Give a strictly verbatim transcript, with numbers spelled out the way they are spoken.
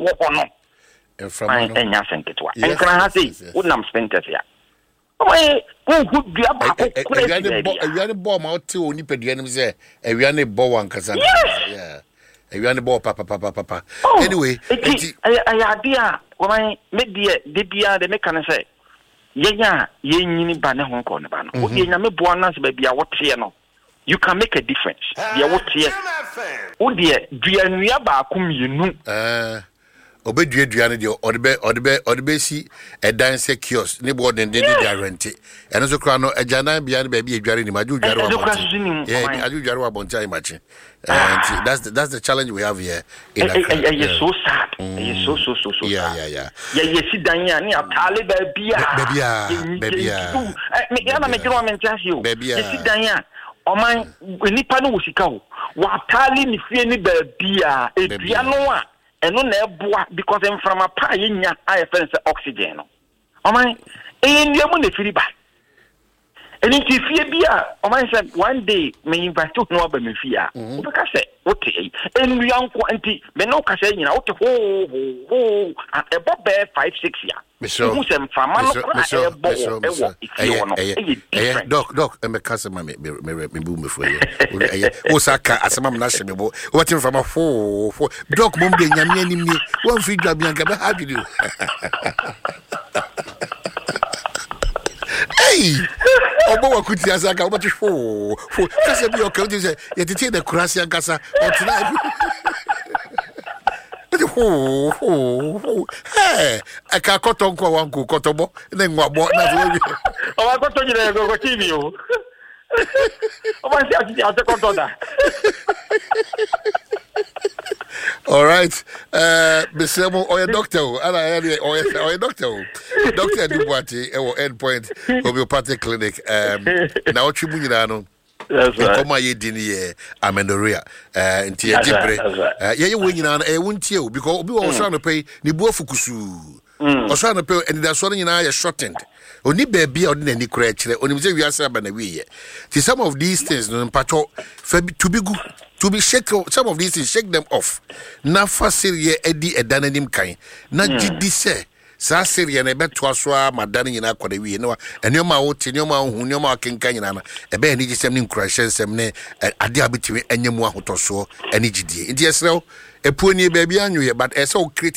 wo ono e from no enya senketwa enkra ha sei wonam spenters ya oye who dua ba ko kure awiane bo ma ote oni padua nim se awiane bo wankasa yeah awiane bo papa papa papa anyway aya dia woman media de bia de meka ne se yenya yenyini ba ne ho ko ne ba no wo yenya me bo na se ba bia wote no you can make a difference dia wote wo de dua nua ba ko mienu eh obedua dua ne de odebe odebe odebe si edan se kiosk ne bo den den de rent eno so kra no agana bia ne ba bia dware ni maju dware wa bonti yeah aju dware wa bonti ai machi and that's the, that's the challenge we have here in Accra. It's so sad it's so so so so yeah yeah yeah yeah yeah si dan ya ni atale ba bia ba bia ba bia me ya na me jiro me ntasi o si dan ya oman nipa no wosika o wa atale ni fie ni ba bia e bia no a eno na eboa because enframa pa yenya ayefen se oxygen no oman e ndiamu na firi ba eni ti fie bia oman say one day me invite no aba me fie a o be ka say ote enu yanko anti me no ka say nyina ote ho ho e bo be five six ya who se mframa no kra e bo e wo ifie no eh doc doc e me ka say me me me bu me fo ye o saka asema me na hye me bo what mframa ho ho doc mom de nyame anim ni won fi dwa bianka be ha video hey obo wakuti asaka obo fo fo kase bi o ka o say yetete the kurasi ankasa o tena ho ho eh aka koton ko wan ko kotobo ne nwabo na so wi o wa koton jire go ko tv o o ma si ati ati koton da. All right. Uh, Mister Mo, or your doctor, and I or your doctor, Doctor Dubuati, or Endpoint Homeopathic Clinic. Um, now, Chibunano. That's right. Come here, Dini, amenorrhea. Uh, in Tia Jibre. Uh, yeah, you win on a won't you because we were trying to pay Nibo Fukusu. Or trying to pay, and that's one in I shortened. Only baby or any crash, only say we are seven away. See, some of these things, no patrol, to be good. To be shake some of these things, shake them off. Na fasirie edi edanenim kan. Na gidi se sa serie na ebe toasoa madane nyina kwade wie no enioma wo te enioma hu enioma akenkan nyina na ebe eni gisem ni nkurahye nsem ne ade abetimi enyemu ahotoso eni gidie. Ndi esrew epuoni e baabi anwo ye but ese o